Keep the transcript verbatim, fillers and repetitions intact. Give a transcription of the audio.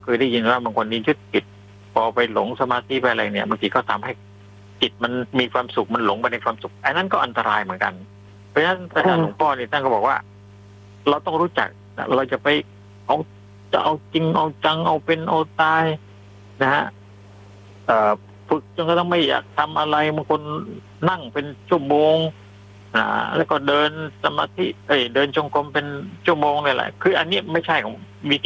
เคยได้ยินว่าบางคนนี่ยึดจิตพอไปหลงสมาธิไปอะไรเนี่ยบางทีก็ทำให้จิตมันมีความสุขมันหลงไปในความสุขอันนั้นก็อันตรายเหมือนกันเพราะฉะนั้นอาจารย์หลวงพ่อนี่ท่านก็บอกว่าเราต้องรู้จักเราจะไปเอาจะเอาจริงเอาจังเอาเป็นเอาตายนะฮะเอ่อฝึกจนกระทั่งไม่อยากทำอะไรบางคนนั่งเป็นชั่วโมงอ่าแล้วก็เดินสมาธิเอ้ยเดินจงกรมเป็นชั่วโมงเลยแหละคืออันนี้ไม่ใช่ของวิ